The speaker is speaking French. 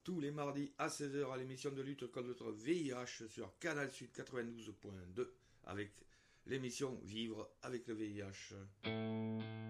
tous les mardis à 16h à l'émission de lutte contre le VIH sur Canal Sud 92.2 avec l'émission Vivre avec le VIH.